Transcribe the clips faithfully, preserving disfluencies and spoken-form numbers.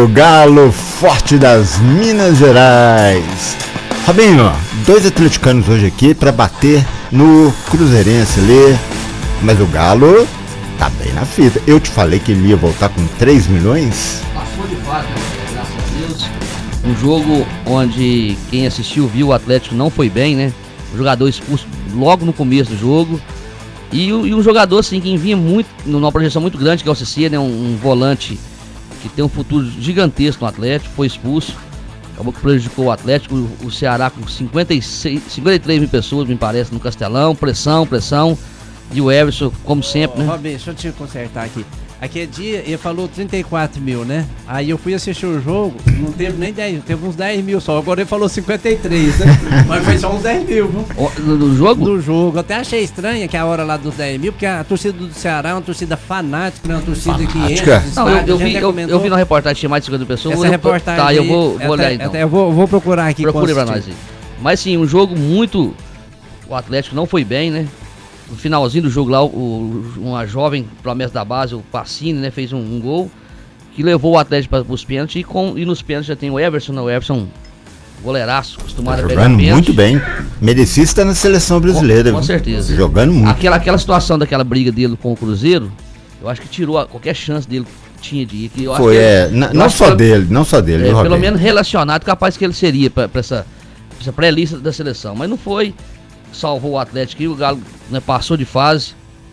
o Galo forte das Minas Gerais. Robinho, dois atleticanos hoje aqui para bater no Cruzeirense ali, mas o Galo tá bem na fita. Eu te falei que ele ia voltar com três milhões. Passou de fato, graças a Deus. Um jogo onde quem assistiu viu o Atlético não foi bem, né? O jogador expulso logo no começo do jogo. E, e um jogador assim que vinha muito, numa projeção muito grande, que é o Ceci, né? Um, um volante que tem um futuro gigantesco no Atlético, foi expulso. Acabou que prejudicou o Atlético. O, o Ceará com cinquenta e seis, cinquenta e três mil pessoas, me parece, no Castelão. Pressão, pressão. E o Everson, como sempre, Ô, né? Robin, deixa eu te consertar aqui. Aquele dia ele falou trinta e quatro mil, né? Aí eu fui assistir o jogo, não teve nem dez, teve uns dez mil só. Agora ele falou cinquenta e três, né? Mas foi só uns dez mil, viu? No, no jogo? No jogo. Eu até achei estranha que a hora lá dos dez mil, porque a torcida do Ceará é uma torcida fanática, né? Uma torcida Fanática. que entra. Não, eu, eu, vi, eu, eu vi na reportagem, tinha mais de cinquenta pessoas. Essa eu, reportagem Tá, eu aí, vou, vou até, olhar então. Até eu vou, vou procurar aqui. Procure pra nós aí. Mas sim, um jogo muito... O Atlético não foi bem, né? No finalzinho do jogo lá, o, uma jovem promessa da base, o Pacini, né, fez um, um gol que levou o Atlético para os pênaltis. E, com, e nos pênaltis já tem o Everson, né? O Everson, goleiraço, acostumado tá a pegar jogando pênalti. muito bem. Merecia estar na seleção brasileira. Com, com certeza. Jogando muito. Aquela, aquela situação daquela briga dele com o Cruzeiro, eu acho que tirou a, qualquer chance dele que tinha de ir. Que eu acho Foi, que é. ele, Não, não só ele, dele, não só dele. É, viu, pelo menos relacionado, capaz que ele seria para essa, essa pré-lista da seleção. Mas não foi. Salvou o Atlético e o Galo, né, passou de fase.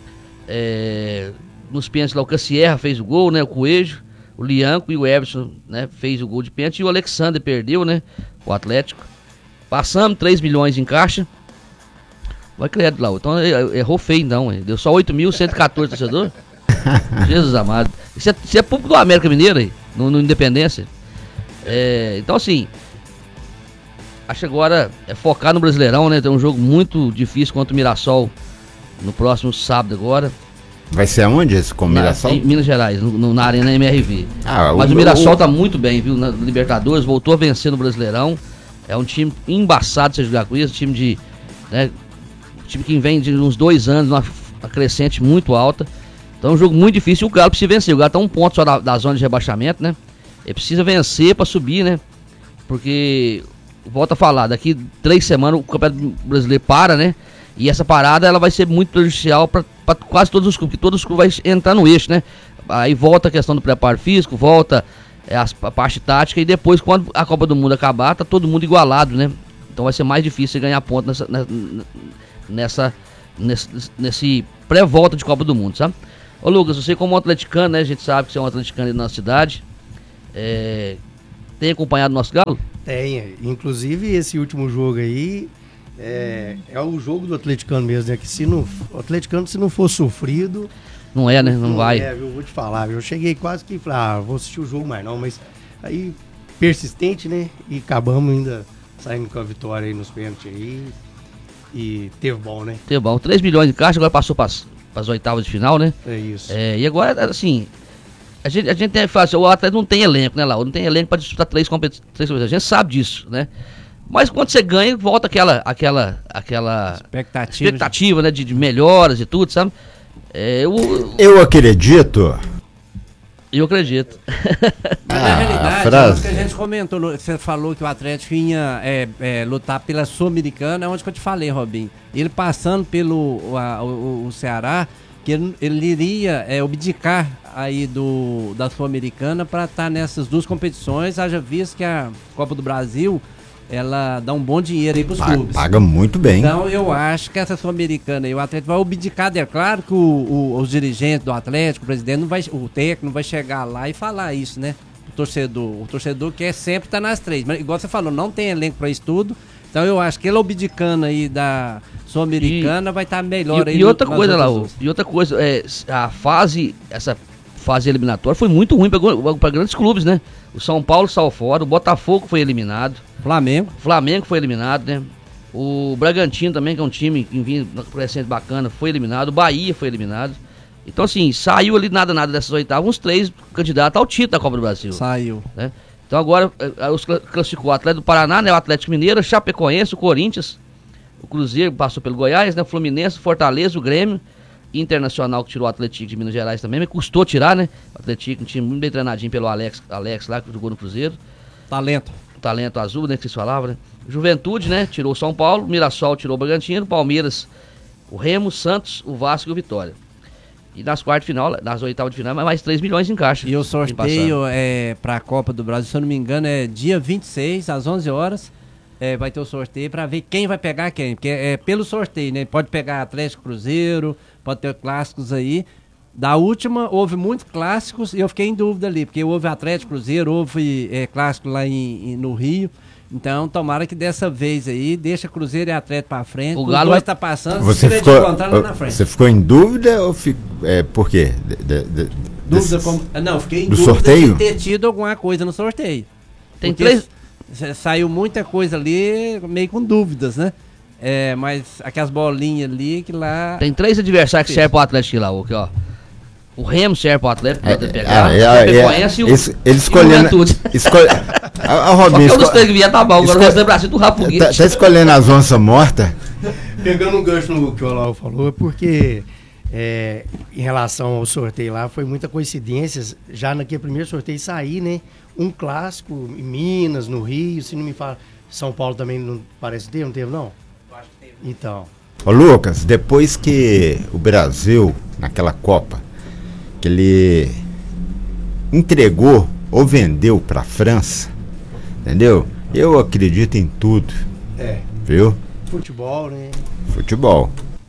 É, nos pênaltis lá o Cassierra fez o gol, né? O Coelho, o Lianco e o Everson, né, fez o gol de pênalti. E o Alexander perdeu, né? O Atlético. Passamos três milhões em caixa. Vai credo lá. Então errou feio, então. Deu só oito mil cento e quatorze torcedores. Jesus amado. Isso é, isso é público do América Mineiro aí, no, no Independência. É, então assim, acho agora é focar no Brasileirão, né? Tem um jogo muito difícil contra o Mirassol no próximo sábado agora. Vai ser aonde esse com o Mirassol? Na, em Minas Gerais, no, no, na Arena M R V. Ah, Mas o, o Mirassol o... tá muito bem, viu? Na Libertadores, voltou a vencer no Brasileirão. É um time embaçado você jogar com isso, time de. Né, time que vem de uns dois anos, uma, uma crescente muito alta. Então é um jogo muito difícil. O Galo precisa vencer. O Galo tá um ponto só da, da zona de rebaixamento, né? Ele precisa vencer pra subir, né? Porque, volta a falar, daqui três semanas o Campeonato Brasileiro para, né? E essa parada ela vai ser muito prejudicial para quase todos os clubes, porque todos os clubes vão entrar no eixo, né? Aí volta a questão do preparo físico, volta é, a, a parte tática, e depois, quando a Copa do Mundo acabar, tá todo mundo igualado, né? Então vai ser mais difícil ganhar ponto nessa, nessa, nessa, nesse pré-volta de Copa do Mundo, sabe? Ô Lucas, você como um atleticano, né? A gente sabe que você é um atleticano aí na nossa cidade. É, tem acompanhado o nosso Galo? Tem, inclusive esse último jogo aí é, é o jogo do atleticano mesmo, né? Que se não, o atleticano se não for sofrido... Não é, né? Não, não vai. É, eu vou te falar, eu cheguei quase que falei, ah, vou assistir o jogo mais não, mas aí persistente, né? E acabamos ainda saindo com a vitória aí nos pênaltis aí e teve bom, né? Teve bom, três milhões de caixa, agora passou para as oitavas de final, né? É isso. É, e agora, assim... A gente, a gente tem, fala assim, o Atlético não tem elenco, né, Lauro? Não tem elenco para disputar três competições. A gente sabe disso, né? Mas quando você ganha, volta aquela, aquela, aquela expectativa, expectativa né, de, de melhoras e tudo, sabe? É, eu, eu acredito. Eu acredito. Mas ah, na realidade, frase... o que a gente comentou, você falou que o Atlético ia é, é, lutar pela Sul-Americana, é onde que eu te falei, Robinho. Ele passando pelo a, o, o Ceará, que ele, ele iria é, abdicar aí do, da Sul-Americana para estar tá nessas duas competições, haja visto que a Copa do Brasil ela dá um bom dinheiro aí pros paga, clubes. Paga muito bem. Então eu acho que essa Sul-Americana aí, o Atlético vai abdicar, é claro que o, o, os dirigentes do Atlético, o presidente, não vai, o técnico não vai chegar lá e falar isso, né? O torcedor, o torcedor quer sempre estar nas três, mas igual você falou, não tem elenco para isso tudo, então eu acho que ele abdicando aí da Sul-Americana vai estar melhor e, aí. E outra coisa lá, outras. e outra coisa, é, a fase, essa fase eliminatória foi muito ruim para grandes clubes, né? O São Paulo saiu fora, o Botafogo foi eliminado. Flamengo. Flamengo foi eliminado, né? O Bragantino também, que é um time que vinha crescente bacana, foi eliminado. O Bahia foi eliminado. Então, assim, saiu ali nada, nada dessas oitavas, uns três candidatos ao título da Copa do Brasil. Saiu. Né? Então agora, os classificou o Atlético do Paraná, né? O Atlético Mineiro, Chapecoense, o Corinthians, o Cruzeiro passou pelo Goiás, né? O Fluminense, o Fortaleza, o Grêmio, Internacional que tirou o Atlético de Minas Gerais também, mas custou tirar, né? O Atlético, um time muito bem treinadinho pelo Alex, Alex lá, que jogou no Cruzeiro. Talento. Talento azul, né, que vocês falavam, né? Juventude, né, tirou o São Paulo, Mirassol tirou o Bragantino, Palmeiras, o Remo, Santos, o Vasco e o Vitória. E nas quartas de final, nas oitavas de final, mais três milhões em caixa. E o sorteio é, para a Copa do Brasil, se eu não me engano, é dia vinte e seis, às onze horas. É, vai ter o sorteio para ver quem vai pegar quem. Porque é pelo sorteio, né? Pode pegar Atlético, Cruzeiro, pode ter clássicos aí. Da última, houve muitos clássicos e eu fiquei em dúvida ali, porque houve Atlético, Cruzeiro, houve é, clássico lá em, em, no Rio. Então, tomara que dessa vez aí, deixa Cruzeiro e Atlético pra frente. O Galo vai estar passando, você se ficou, encontrar lá na frente. Você ficou em dúvida ou fico, é, por quê? De, de, de, Dúvida desse, como... Não, fiquei em do dúvida sorteio? de ter tido alguma coisa no sorteio. Tem Porque três... s- saiu muita coisa ali, meio com dúvidas, né? É, mas aquelas bolinhas ali que lá... Tem três adversários que servem pro Atlético lá, aqui, ó. O Remo serve pro Atlético, É, pra é, pegar. é, o é, Chapecoense e o, eles, eles e o escolhendo. Juventude. Escolhe, a, a Robinho, Qualquer um dos esco- três que vier tá bom, agora esco- o resto do Brasil do Rapuguete. tá, tá escolhendo as onças mortas? Pegando um gancho no que o Olavo falou, é porque é, em relação ao sorteio lá, foi muita coincidência, já naquele primeiro sorteio sair, né? Um clássico em Minas, no Rio, se não me fala, São Paulo também não parece ter, não teve não? Acho que teve. Então, Ô Lucas, depois que o Brasil, naquela Copa, que ele entregou ou vendeu para a França, entendeu? Eu acredito em tudo, é, viu? futebol, né? Futebol.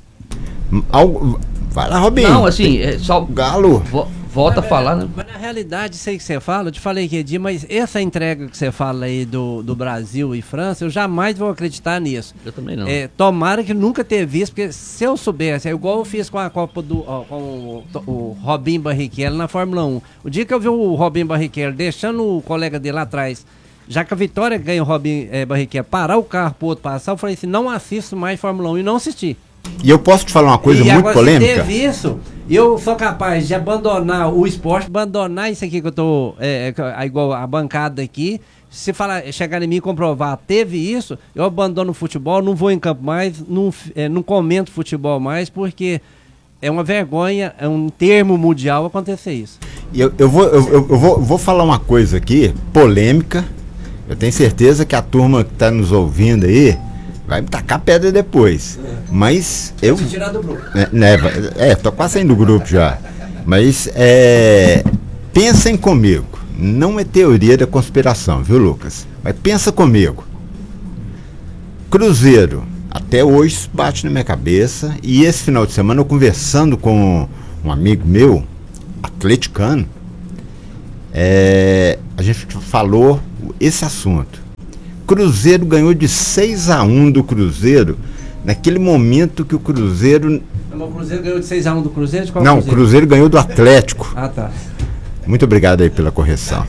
Algo, vai lá, Robinho. Não, assim, é só. O Galo. vo- volta a falar, né? Mas na realidade, isso aí que você fala, eu te falei que dia, mas essa entrega que você fala aí do, do Brasil e França, eu jamais vou acreditar nisso. Eu também não. É, tomara que nunca ter visto, porque se eu soubesse, é igual eu fiz com a Copa do. Ó, com o, o Robinho Barrichello na Fórmula um. O dia que eu vi o Robinho Barrichello deixando o colega dele lá atrás, já que a Vitória ganha o Robinho é, Barrichello, parar o carro pro outro passar, eu falei assim: não assisto mais Fórmula um e não assisti. E eu posso te falar uma coisa e muito agora, polêmica? Se teve isso, eu sou capaz de abandonar o esporte, abandonar isso aqui que eu tô. É, é, igual a bancada aqui. Se falar, chegar em mim e comprovar, teve isso, eu abandono o futebol, não vou em campo mais, não, é, não comento futebol mais, porque é uma vergonha, é um termo mundial acontecer isso. E Eu, eu, vou, eu, eu- eu vou, vou falar uma coisa aqui, polêmica. Eu tenho certeza que a turma que está nos ouvindo aí vai me tacar pedra depois. Mas eu. Se tirar do grupo. É, né, vai- é, tô quase saindo do grupo já. Mas é, pensem comigo. Não é teoria da conspiração, viu, Lucas? Mas pensa comigo. Cruzeiro, até hoje isso bate na minha cabeça. E esse final de semana eu conversando com um amigo meu, atleticano, é, a gente falou esse assunto. Cruzeiro ganhou de seis a um do Cruzeiro, naquele momento que o Cruzeiro... O Cruzeiro ganhou de seis a um do Cruzeiro? De qual Não, o Cruzeiro? Cruzeiro ganhou do Atlético. Ah, tá. Muito obrigado aí pela correção.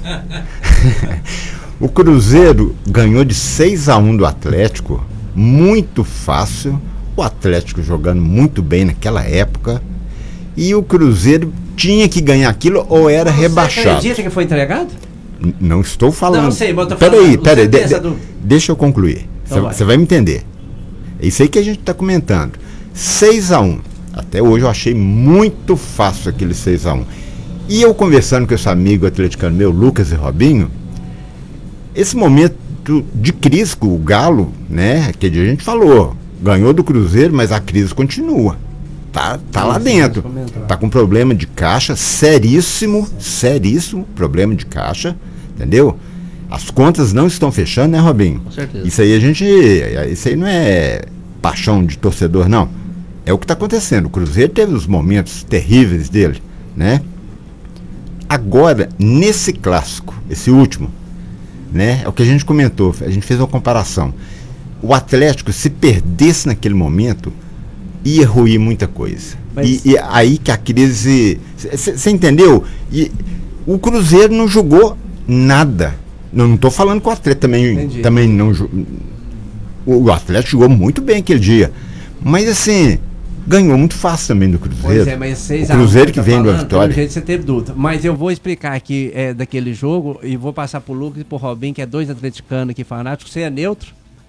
O Cruzeiro ganhou de seis a um do Atlético, muito fácil. O Atlético jogando muito bem naquela época. E o Cruzeiro tinha que ganhar aquilo ou era Você rebaixado. acredita que foi entregado? N- Não estou falando. Não, sei, mas eu tô Peraí, falando, peraí. você de- tem essa de- dúvida? deixa eu concluir. Então vai. Você vai me entender. É isso aí que a gente está comentando. seis a um. Até hoje eu achei muito fácil aquele seis a um. E eu conversando com esse amigo atleticano meu, Lucas e Robinho, esse momento de crise com o Galo, né, que a gente falou, ganhou do Cruzeiro, mas a crise continua. Tá, tá lá Sim, dentro. sim, comentar. Tá com problema de caixa seríssimo, seríssimo problema de caixa, entendeu? As contas não estão fechando, né, Robinho? Com certeza. Isso aí a gente, isso aí não é paixão de torcedor, não. É o que está acontecendo. O Cruzeiro teve os momentos terríveis dele, né? Agora, nesse clássico, esse último, né? É o que a gente comentou, a gente fez uma comparação. O Atlético, se perdesse naquele momento, ia ruir muita coisa. Mas- E, e aí que a crise... Você entendeu? E o Cruzeiro não jogou nada. Não estou falando que o Atlético também, Entendi. também não jogou. O Atlético jogou muito bem aquele dia. Mas assim, ganhou muito fácil também do Cruzeiro. Pois é, mas seis o a um Cruzeiro que tá vem da falando, vitória. pelo jeito você teve dúvida. Mas eu vou explicar aqui é, daquele jogo e vou passar pro Lucas e pro Robin, que é dois atleticanos aqui fanáticos. Você é neutro?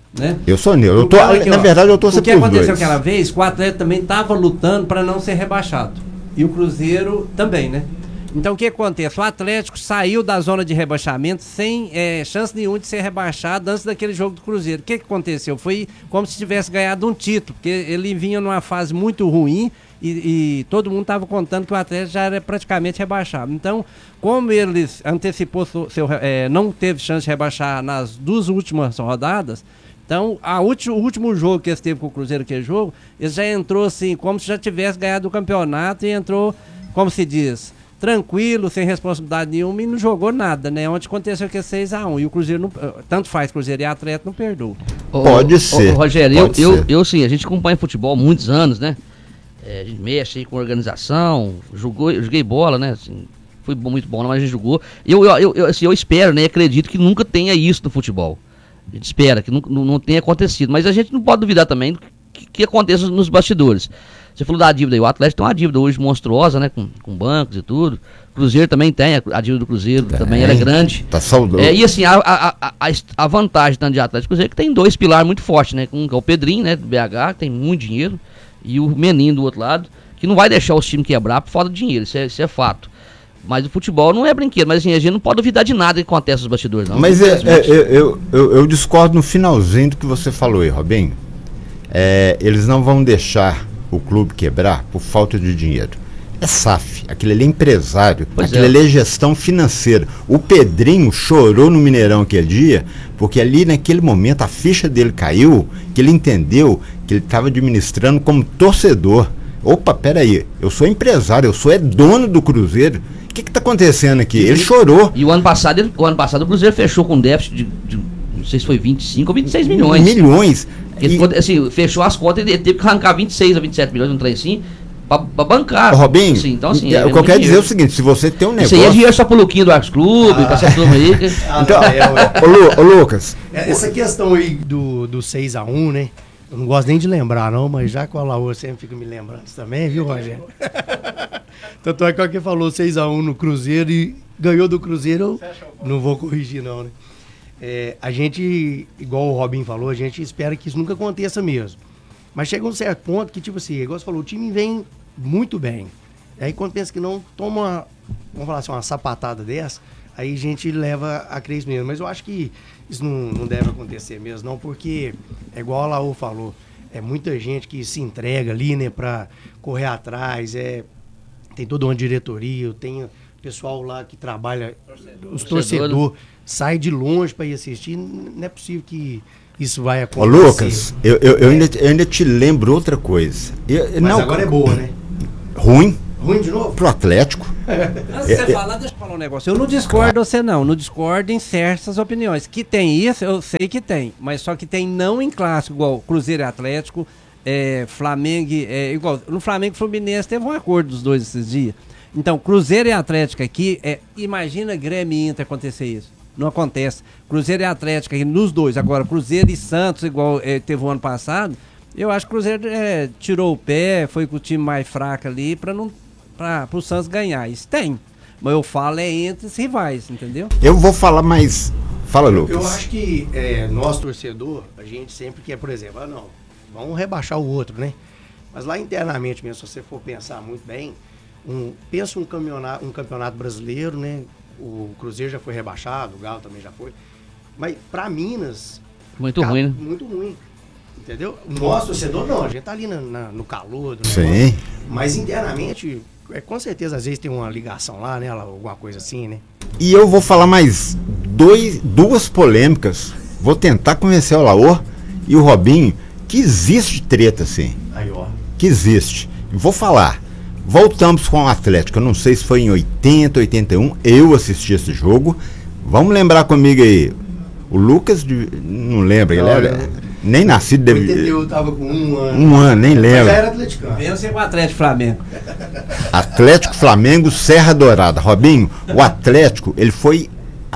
Né? Eu sou neutro. Eu O tô, cara aqui, na ó, verdade, eu tô o que aconteceu aquela vez, que o Atlético também estava lutando para não ser rebaixado. E o Cruzeiro também, né? Então o que acontece? O Atlético saiu da zona de rebaixamento sem é, chance nenhuma de ser rebaixado antes daquele jogo do Cruzeiro. O que, que aconteceu? Foi como se tivesse ganhado um título, porque ele vinha numa fase muito ruim e, e todo mundo estava contando que o Atlético já era praticamente rebaixado. Então, como eles antecipou seu, seu, é, não teve chance de rebaixar nas duas últimas rodadas, então a ulti, o último jogo que eles teve com o Cruzeiro, que é jogo, ele já entrou assim, como se já tivesse ganhado o campeonato e entrou, como se diz, tranquilo, sem responsabilidade nenhuma e não jogou nada, né? Onde aconteceu que é seis a um e o Cruzeiro, não, tanto faz Cruzeiro e Atlético, não perdoa. Pode ô, ser. Ô, Rogério, pode eu, ser. eu, eu sim, a gente acompanha futebol há muitos anos, né? É, a gente mexe aí com organização, jogou, eu joguei bola, né? Assim, foi bom, muito bom, mas a gente jogou. Eu, eu, eu, assim, eu espero, né? Acredito que nunca tenha isso no futebol. A gente espera que não, não, não tenha acontecido, mas a gente não pode duvidar também do que, que aconteça nos bastidores. Você falou da dívida aí, o Atlético tem uma dívida hoje monstruosa, né? Com, com bancos e tudo. O Cruzeiro também tem, a, a dívida do Cruzeiro tem, também ela é grande. Tá saudoso. É, e assim, a, a, a, a vantagem tanto de Atlético e Cruzeiro é que tem dois pilares muito fortes, né? Um que é o Pedrinho, né? Do B H, que tem muito dinheiro, e o Meninho do outro lado, que não vai deixar os times quebrar por falta de dinheiro, isso é, isso é fato. Mas o futebol não é brinquedo, mas assim, a gente não pode duvidar de nada que acontece nos bastidores, não. Mas é, é, eu, eu, eu discordo no finalzinho do que você falou aí, Robinho. É, eles não vão deixar o clube quebrar por falta de dinheiro. É S A F, aquele ali é empresário, Pois aquele é. ali é gestão financeira. O Pedrinho chorou no Mineirão aquele dia, porque ali naquele momento a ficha dele caiu, que ele entendeu que ele estava administrando como torcedor. Opa, peraí, eu sou empresário, eu sou é dono do Cruzeiro. O que está acontecendo aqui? Ele chorou. E o ano passado, ele- o ano passado o Cruzeiro fechou com déficit de, de não sei se foi vinte e cinco ou vinte e seis milhões. Milhões. Ele E- ficou, assim, fechou as contas e ele teve que arrancar vinte e seis ou vinte e sete milhões, um trem assim, pra, pra bancar. Robinho, Assim, então, assim, o que eu quero dizer é o seguinte, se você tem um Isso negócio... aí é dinheiro só pro Luquinho do Arcos Clube, pra essa turma aí. que- Ah, Então, não, é, ué. ô, Lu- ô, Lucas, É, essa questão aí do, do seis a um, né? Eu não gosto nem de lembrar, não, mas já que o Alaô sempre fica me lembrando isso também, viu, Rogério? Tanto é que alguém falou seis a um no Cruzeiro e ganhou do Cruzeiro, eu não vou corrigir, não, né? É, a gente, igual o Robin falou, a gente espera que isso nunca aconteça mesmo. Mas chega um certo ponto que, tipo assim, igual você falou, o time vem muito bem. Aí quando pensa que não toma, vamos falar assim, uma sapatada dessa, aí a gente leva a crer isso mesmo. Mas eu acho que isso não, não deve acontecer mesmo, não, porque é igual a Laú falou, é muita gente que se entrega ali, né, pra correr atrás, é, tem toda uma diretoria, tem pessoal lá que trabalha, os Torcedor, torcedores, sai de longe para ir assistir, não é possível que isso vai ô acontecer. Lucas, eu, eu, eu, ainda, eu ainda te lembro outra coisa. Eu- Mas não, agora é boa, né? ruim Ruim de novo? pro Atlético. Antes de você falar, deixa eu falar um negócio. Eu não discordo você não, não discordo em certas opiniões. Que tem isso, eu sei que tem, mas só que tem não em clássico, igual Cruzeiro e Atlético, é, Flamengo, é, igual, no Flamengo e Fluminense teve um acordo dos dois esses dias. Então, Cruzeiro e Atlético aqui, é, imagina Grêmio e Inter acontecer isso. Não acontece. Cruzeiro e Atlético aqui, nos dois. Agora, Cruzeiro e Santos, igual é, teve o ano passado, eu acho que o Cruzeiro é, tirou o pé, foi com o time mais fraco ali, para não para o Santos ganhar. Isso tem. Mas eu falo é entre os rivais, entendeu? Eu vou falar mais... Fala, Lucas. Eu acho que é, nós, torcedor, a gente sempre quer, por exemplo, ah, não, vamos rebaixar o outro, né? Mas lá internamente mesmo, se você for pensar muito bem, um, pensa um campeonato, um campeonato brasileiro, né? O Cruzeiro já foi rebaixado, o Galo também já foi. Mas para Minas... Muito cara, ruim, né? Muito ruim. Entendeu? O nosso torcedor, não, a gente tá ali na- na- no calor do Sim. negócio. Mas internamente, é, com certeza, às vezes tem uma ligação lá, né? Alguma coisa assim, né? E eu vou falar mais dois, duas polêmicas. Vou tentar convencer o Laor e o Robinho que existe treta, sim. Aí, ó. Que existe. Vou falar. Voltamos com o Atlético. Eu não sei se foi em oitenta, oitenta e um. Eu assisti esse jogo. Vamos lembrar comigo aí. O Lucas, de- não lembra, ele Não, era eu- nem nascido. Deve, Entendeu? Eu tava com um ano. um ano, nem Mas já lembra. era atleticano. Vence com o Atlético Flamengo. Atlético, Flamengo, Serra Dourada. Robinho, o Atlético, ele foi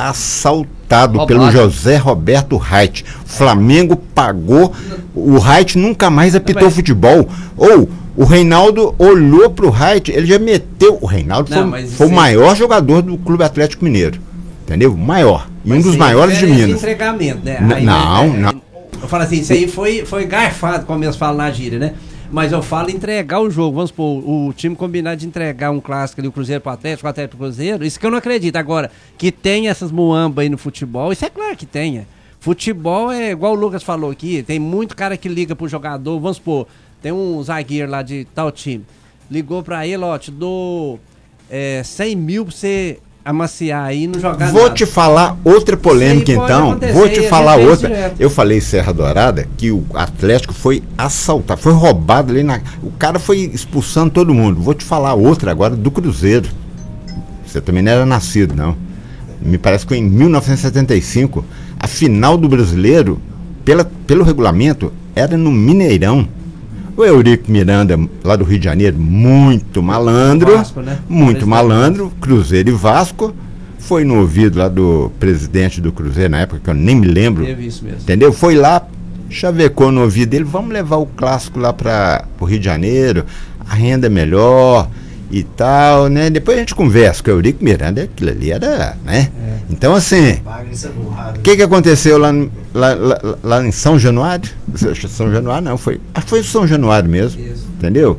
assaltado Roubado. pelo José Roberto Reit. Flamengo pagou, o Reit nunca mais apitou Mas- futebol. Ou o Reinaldo olhou pro Reit, ele já meteu. O Reinaldo Não, foi, mas foi o isso é- maior jogador do Clube Atlético Mineiro. Entendeu? Maior. E um Mas dos tem maiores de diferença Minas. entregamento, né? N- Aí, não, né, não. Eu falo assim, isso aí foi, foi garfado, como eles falam na gíria, né? Mas eu falo entregar o jogo. Vamos supor, o time combinar de entregar um clássico ali, o Cruzeiro pro Atlético, o Atlético pro Cruzeiro. Isso que eu não acredito. Agora, que tem essas muambas aí no futebol, isso é claro que tenha. Futebol é igual o Lucas falou aqui, tem muito cara que liga pro jogador. Vamos supor, tem um zagueiro lá de tal time. Ligou pra ele, ó, te dou é, cem mil pra você amaciar aí e não jogar Vou nada. te falar outra polêmica então, vou te falar outra. Direto. Eu falei Serra Dourada que o Atlético foi assaltado, foi roubado ali na... O cara foi expulsando todo mundo. Vou te falar outra agora do Cruzeiro. Você também não era nascido, não. Me parece que foi em mil novecentos e setenta e cinco, a final do Brasileiro, pela, pelo regulamento, era no Mineirão. O Eurico Miranda, lá do Rio de Janeiro, muito malandro, Vasco, né? muito malandro, Cruzeiro e Vasco, foi no ouvido lá do presidente do Cruzeiro, na época que eu nem me lembro, Teve isso mesmo. entendeu? Foi lá, chavecou no ouvido dele, vamos levar o clássico lá para o Rio de Janeiro, a renda é melhor e tal, né? Depois a gente conversa com o Eurico Miranda, aquilo ali era, né? É. Então assim, o que que aconteceu lá, lá, lá, lá em São Januário? São Januário não, foi, acho que foi São Januário mesmo, isso. Entendeu?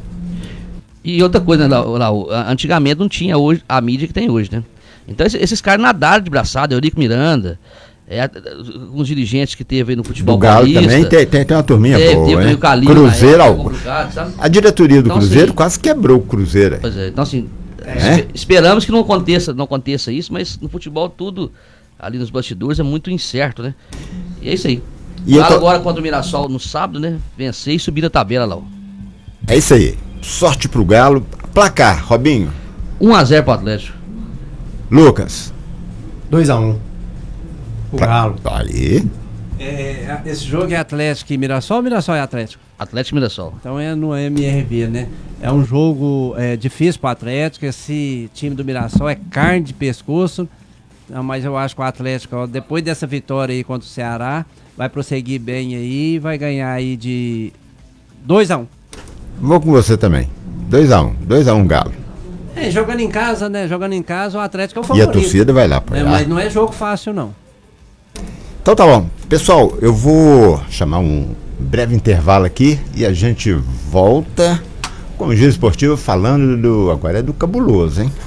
E outra coisa, né, Lau, antigamente não tinha hoje a mídia que tem hoje, né? Então esses, esses caras nadaram de braçada, Eurico Miranda, é, uns dirigentes que teve aí no futebol do Galo paulista, também tem, tem, tem uma turminha é, boa, teve hein? o Calil, Cruzeiro, época, sabe? A diretoria do então, Cruzeiro assim, quase quebrou o Cruzeiro. Pois é, então assim, é? esperamos que não aconteça, não aconteça isso, mas no futebol tudo ali nos bastidores é muito incerto, né? E é isso aí. E Galo tô... agora contra o Mirassol no sábado, né? Vencer e subir a tabela lá. É isso aí. Sorte pro Galo. Placar, Robinho. um a zero pro Atlético. Lucas. dois a um. O pra... Galo. Aí. É, esse jogo é Atlético e Mirassol ou Mirassol é Atlético? Atlético e Mirassol. Então é no M R V, né? É um jogo é, difícil pro Atlético. Esse time do Mirassol é carne de pescoço. Não, mas eu acho que o Atlético, ó, depois dessa vitória aí contra o Ceará, vai prosseguir bem aí e vai ganhar aí de dois a um. Vou com você também. dois a um. dois a um Galo. É, jogando em casa, né? Jogando em casa, o Atlético é o favorito. E a torcida vai lá apoiar. É, mas não é jogo fácil, não. Então tá bom. Pessoal, eu vou chamar um breve intervalo aqui e a gente volta com o Giro Esportivo falando do... Agora é do cabuloso, hein?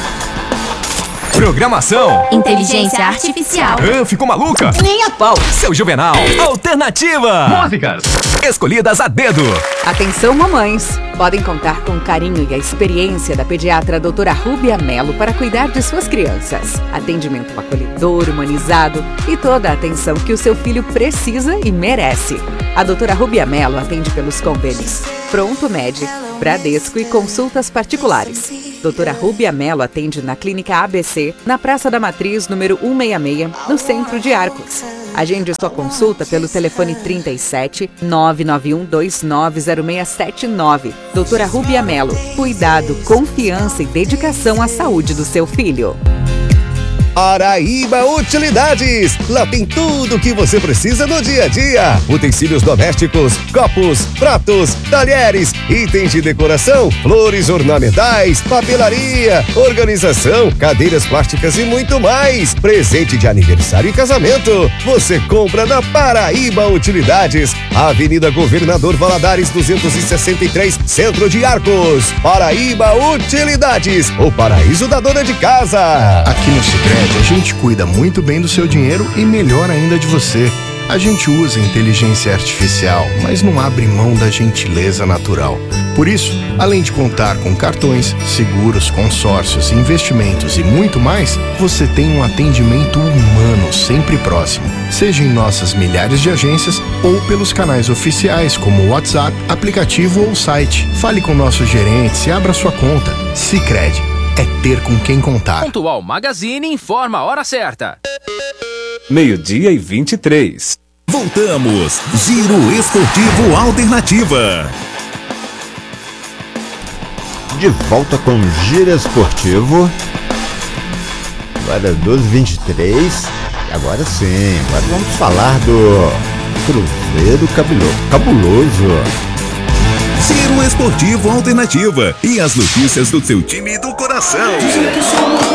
Programação. Inteligência artificial. Ah, ficou maluca? Nem a pau. Seu Juvenal. Alternativa. Músicas escolhidas a dedo. Atenção, mamães. Podem contar com o carinho e a experiência da pediatra doutora Rúbia Melo para cuidar de suas crianças. Atendimento acolhedor, humanizado e toda a atenção que o seu filho precisa e merece. A doutora Rúbia Melo atende pelos convênios Pronto Med, Bradesco e consultas particulares. doutora Rúbia Melo atende na Clínica A B C, na Praça da Matriz, número cento e sessenta e seis, no centro de Arcos. Agende sua consulta pelo telefone trinta e sete, nove nove um dois nove zero seis sete nove. doutora Rúbia Melo, cuidado, confiança e dedicação à saúde do seu filho. Paraíba Utilidades. Lá tem tudo o que você precisa no dia a dia. Utensílios domésticos, copos, pratos, talheres, itens de decoração, flores ornamentais, papelaria, organização, cadeiras plásticas e muito mais. Presente de aniversário e casamento. Você compra na Paraíba Utilidades. Avenida Governador Valadares duzentos e sessenta e três, Centro de Arcos. Paraíba Utilidades, o paraíso da dona de casa. Aqui no Sicredi a gente cuida muito bem do seu dinheiro e melhor ainda de você. A gente usa inteligência artificial, mas não abre mão da gentileza natural. Por isso, além de contar com cartões, seguros, consórcios, investimentos e muito mais, você tem um atendimento humano sempre próximo, seja em nossas milhares de agências ou pelos canais oficiais como o WhatsApp, aplicativo ou site. Fale com nossos gerentes e abra sua conta. Sicredi. É ter com quem contar. Pontual Magazine informa a hora certa. Meio-dia e vinte e três. Voltamos. Giro Esportivo Alternativa. De volta com o Giro Esportivo. Agora doze e vinte e três. E agora sim, agora vamos falar do Cruzeiro Cabuloso. Giro Esportivo Alternativa e as notícias do seu time do coração.